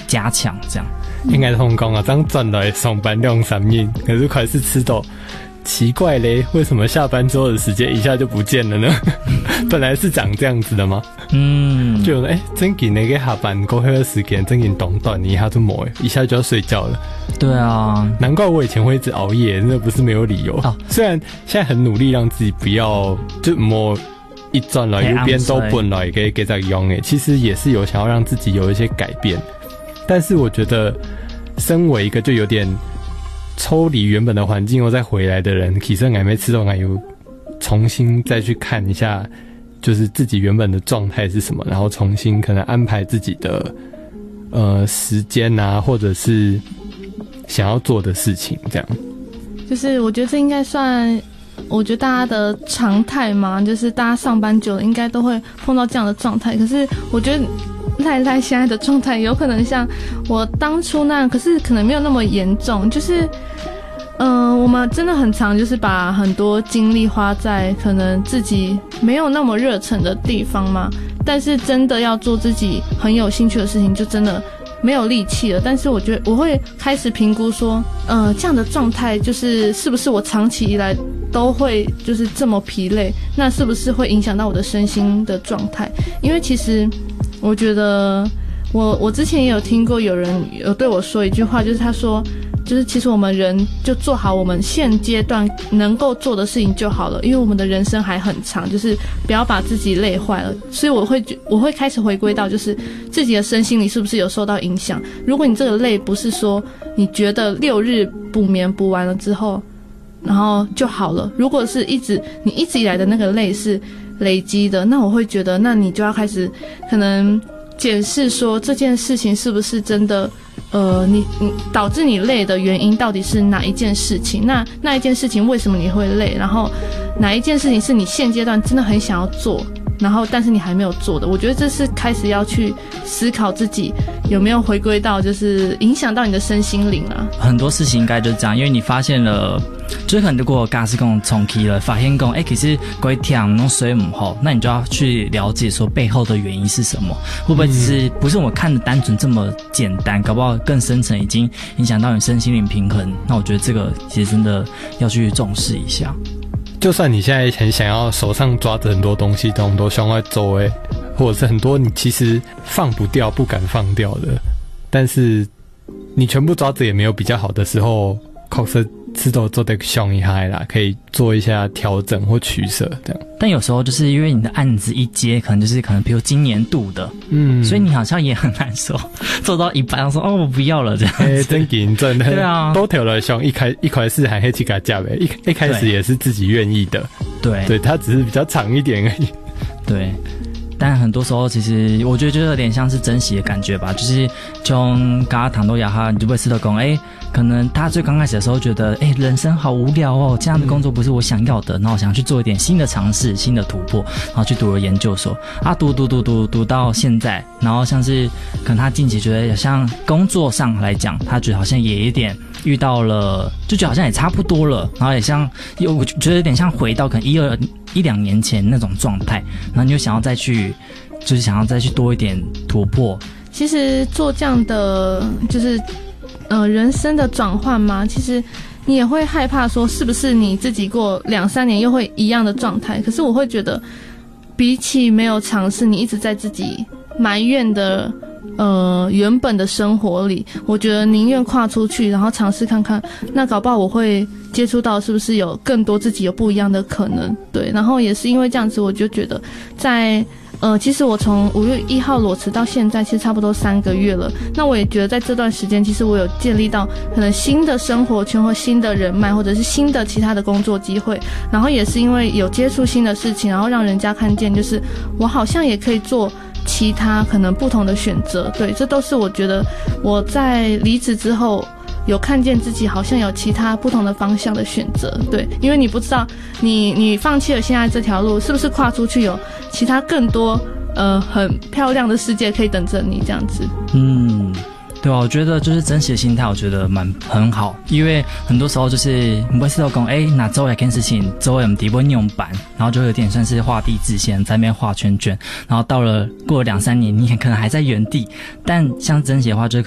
加强这样。 应该同讲啊，这样赚来上班2-3亿，可是还是吃到奇怪嘞，为什么下班之后的时间一下就不见了呢？本来是长这样子的吗？就真紧那个下班过后的时间真紧短短，你一下就没了，一下就要睡觉了。 对啊， 难怪我以前会一直熬夜，那不是没有理由。虽然现在很努力让自己不要就没一转来右边都本来给在用诶，其实也是有想要让自己有一些改变。但是我觉得，身为一个就有点抽离原本的环境又再回来的人，其实还没吃到还有重新再去看一下，就是自己原本的状态是什么，然后重新可能安排自己的时间啊，或者是想要做的事情，这样。 就是我觉得这应该算，我觉得大家的常态嘛，就是大家上班久了应该都会碰到这样的状态。可是我觉得赖赖现在的状态有可能像我当初那样，可是可能没有那么严重。就是我们真的很常就是把很多精力花在可能自己没有那么热忱的地方嘛，但是真的要做自己很有兴趣的事情，就真的没有力气了。但是我觉得我会开始评估说，这样的状态就是是不是我长期以来都会就是这么疲累，那是不是会影响到我的身心的状态？因为其实我觉得我之前也有听过有人有对我说一句话，就是他说，就是其实我们人就做好我们现阶段能够做的事情就好了，因为我们的人生还很长，就是不要把自己累坏了。所以我会开始回归到就是自己的身心里是不是有受到影响。如果你这个累不是说你觉得6日补眠补完了之后然后就好了，如果是你一直以来的那个累是累积的，那我会觉得那你就要开始可能检视说这件事情是不是真的你导致你累的原因到底是哪一件事情，那一件事情为什么你会累，然后哪一件事情是你现阶段真的很想要做，然后但是你还没有做的。我觉得这是开始要去思考自己有没有回归到就是影响到你的身心灵啊。 很多事情应该就是这样，因为你发现了，就是可能如果假使讲重启了，发现讲其实规天弄水不好，那你就要去了解说背后的原因是什么，会不会只是不是我们看的单纯这么简单，搞不好更深层已经影响到你身心灵平衡。那我觉得这个其实真的要去重视一下。 就算你现在很想要手上抓着很多东西都想要做或者是很多你其实放不掉不敢放掉的，但是你全部抓着也没有比较好的时候，确实是都做得想一下啦，可以做一下调整或取舍这样。 但有时候就是因为你的案子一接，可能比如今年度的，所以你好像也很难受，做到一半说我不要了这样子。 真紧真的，对啊，都调了想一开始还黑去给他加呗，一开始也是自己愿意的，对，他只是比较长一点而已， 对。但很多时候其实我觉得就有点像是珍惜的感觉吧，就是从刚刚唐多雅哈，你就会知道讲可能他最刚开始的时候觉得人生好无聊哦，这样的工作不是我想要的，然后想去做一点新的尝试新的突破，然后去读了研究所读到现在，然后像是可能他近期觉得像工作上来讲，他觉得好像也有点遇到了，就觉得好像也差不多了，然后也像我觉得有点像回到可能1-2年前那种状态，然后你就想要再去多一点突破。 其实做这样的就是人生的转换嘛，其实你也会害怕说是不是你自己过2-3年又会一样的状态。可是我会觉得比起没有尝试，你一直在自己埋怨的原本的生活里，我觉得宁愿跨出去然后尝试看看，那搞不好我会接触到是不是有更多自己有不一样的可能。对，然后也是因为这样子，我就觉得在其实我从5月1号裸辞到现在其实差不多3个月了，那我也觉得在这段时间其实我有建立到可能新的生活圈或新的人脉，或者是新的其他的工作机会，然后也是因为有接触新的事情，然后让人家看见就是我好像也可以做其他可能不同的选择。对，这都是我觉得我在离职之后有看见自己好像有其他不同的方向的选择。对，因为你不知道你放弃了现在这条路，是不是跨出去有其他更多很漂亮的世界可以等着你这样子。 对啊，我觉得就是珍惜的心态，我觉得很好，因为很多时候就是你会知道讲，那做一件事情做唔底不用板，然后就有点算是画地自限，在那边画圈圈，然后过了2-3年，你也可能还在原地。但像珍惜的话，就是